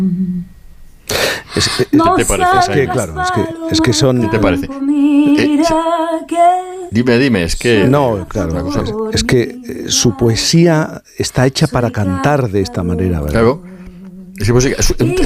¿Te parece? Es que, claro, es que son... ¿Qué te parece? Dime, es que... No, claro, es que su poesía está hecha para cantar de esta manera, ¿verdad? Claro. Es